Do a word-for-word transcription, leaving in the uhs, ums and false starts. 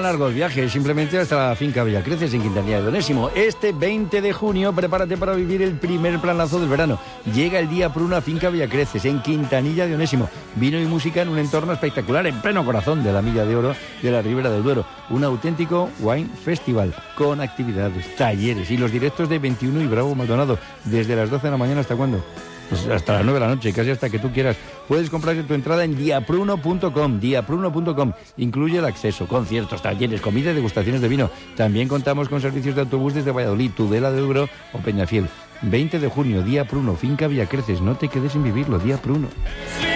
largos viajes, simplemente hasta la finca Villacreces, en Quintanilla de Onésimo. Este veinte de junio, prepárate para vivir el primer planazo del verano. Llega el día Pruna Finca Villacreces, en Quintanilla de Onésimo. Vino y música en un entorno espectacular, en pleno corazón de la Milla de Oro de la Ribera del Duero. Un auténtico wine festival, con actividades, talleres y los directos de veintiuno y Bravo Maldonado, desde las doce de la mañana, ¿hasta cuándo? Pues hasta las nueve de la noche, casi hasta que tú quieras. Puedes comprar tu entrada en diapruno punto com, diapruno punto com. Incluye el acceso, conciertos, talleres, comida y degustaciones de vino. También contamos con servicios de autobús desde Valladolid, Tudela de Duero o Peñafiel. veinte de junio, Día Pruno, Finca Villacreces. No te quedes sin vivirlo, Día Pruno.